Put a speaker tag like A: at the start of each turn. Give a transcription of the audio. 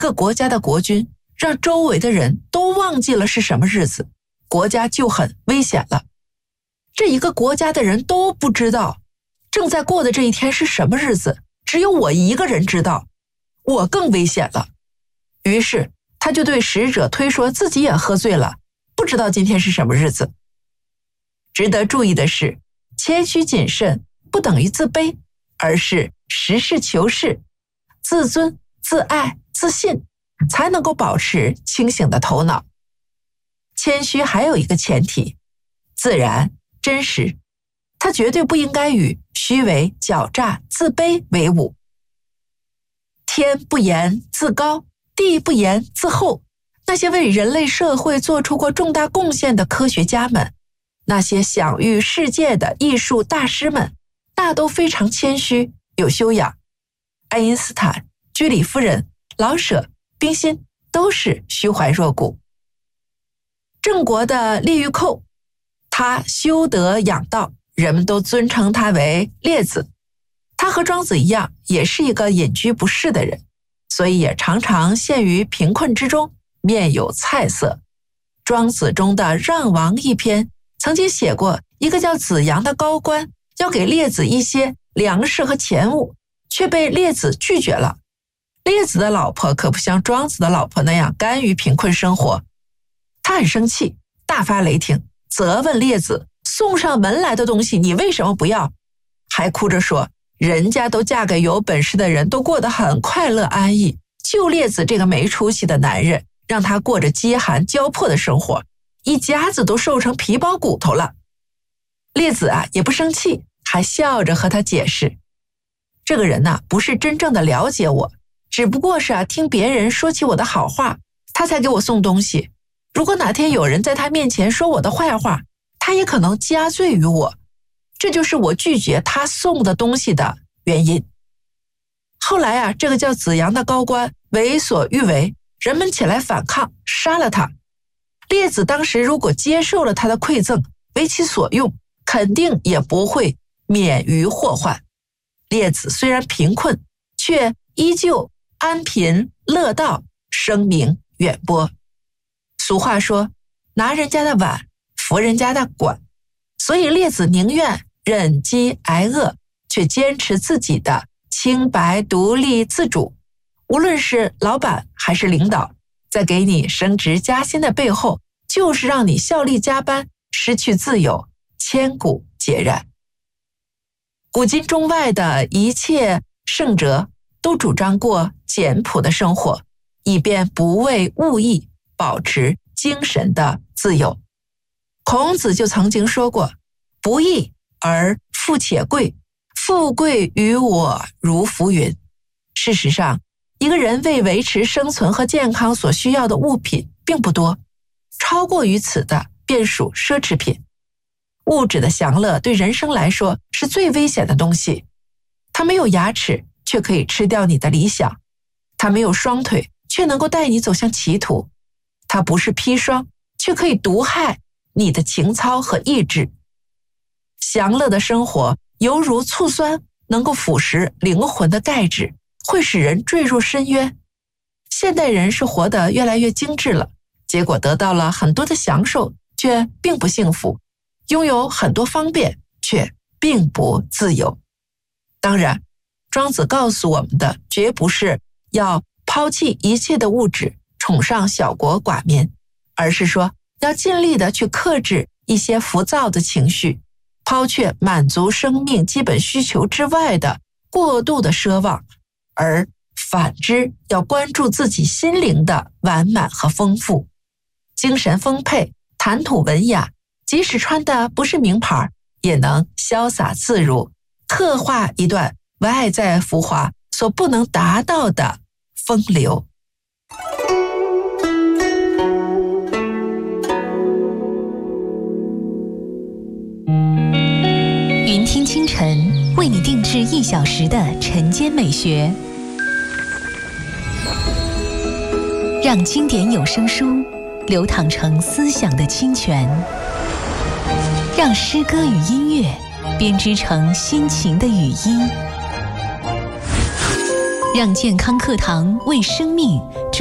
A: 个国家的国君让周围的人都忘记了是什么日子，国家就很危险了。这一个国家的人都不知道正在过的这一天是什么日子，只有我一个人知道，我更危险了。于是他就对使者推说自己也喝醉了，不知道今天是什么日子。值得注意的是，谦虚谨慎不等于自卑，而是实事求是，自尊、自爱、自信，才能够保持清醒的头脑。谦虚还有一个前提，自然、真实，它绝对不应该与虚伪、狡诈、自卑为伍。天不言自高，地不言自厚，那些为人类社会做出过重大贡献的科学家们，那些享誉世界的艺术大师们，大都非常谦虚，有修养。爱因斯坦、居里夫人、老舍、冰心都是虚怀若谷。郑国的利玉寇，他修德养道，人们都尊称他为列子。他和庄子一样，也是一个隐居不仕的人，所以也常常陷于贫困之中，面有菜色。庄子中的《让王》一篇曾经写过一个叫子阳的高官要给列子一些粮食和钱物，却被列子拒绝了。列子的老婆可不像庄子的老婆那样甘于贫困生活，他很生气，大发雷霆，责问列子送上门来的东西你为什么不要，还哭着说人家都嫁给有本事的人，都过得很快乐安逸，就列子这个没出息的男人，让他过着饥寒交迫的生活，一家子都瘦成皮包骨头了。列子也不生气，还笑着和他解释，这个人不是真正的了解我，只不过是听别人说起我的好话，他才给我送东西。如果哪天有人在他面前说我的坏话，他也可能加罪于我，这就是我拒绝他送的东西的原因。后来这个叫子阳的高官为所欲为，人们起来反抗，杀了他。列子当时如果接受了他的馈赠，为其所用，肯定也不会免于祸患。列子虽然贫困，却依旧安贫乐道，声名远播。俗话说，拿人家的碗，扶人家的管，所以列子宁愿忍饥挨饿，却坚持自己的清白、独立、自主。无论是老板还是领导，在给你升职加薪的背后，就是让你效力加班，失去自由，千古孑然。古今中外的一切圣哲都主张过简朴的生活，以便不为物役，保持精神的自由。孔子就曾经说过，不义而富且贵，富贵于我如浮云。事实上，一个人为维持生存和健康所需要的物品并不多，超过于此的便属奢侈品。物质的享乐对人生来说是最危险的东西。它没有牙齿，却可以吃掉你的理想；它没有双腿，却能够带你走向歧途；它不是砒霜，却可以毒害你的情操和意志。享乐的生活犹如醋酸，能够腐蚀灵魂的钙质，会使人坠入深渊。现代人是活得越来越精致了，结果得到了很多的享受，却并不幸福；拥有很多方便，却并不自由。当然，庄子告诉我们的绝不是要抛弃一切的物质，崇尚小国寡民，而是说要尽力的去克制一些浮躁的情绪，抛却满足生命基本需求之外的过度的奢望，而反之要关注自己心灵的完满和丰富。精神丰沛，谈吐文雅，即使穿的不是名牌，也能潇洒自如，刻画一段外在浮华所不能达到的风流。
B: 云听清晨为你定制1小时的晨间美学，让经典有声书流淌成思想的清泉，让诗歌与音乐编织成心情的语音。 让健康课堂为生命